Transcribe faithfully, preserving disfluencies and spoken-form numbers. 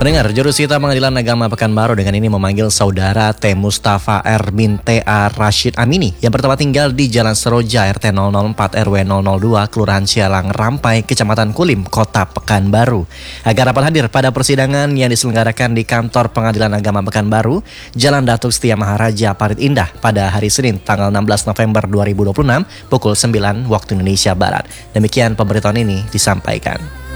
Pendengar, Jurusita Pengadilan Agama Pekanbaru dengan ini memanggil saudara T. Mustafa R. bin T. A. Rashid Amini yang bertempat tinggal di Jalan Seroja R T nol nol empat R W nol nol dua Kelurahan Cialang Rampai, Kecamatan Kulim, Kota Pekanbaru, agar dapat hadir pada persidangan yang diselenggarakan di Kantor Pengadilan Agama Pekanbaru, Jalan Datuk Setia Maharaja, Parit Indah pada hari Senin tanggal enam belas November dua ribu dua puluh enam pukul sembilan waktu Indonesia Barat. Demikian pemberitahuan ini disampaikan.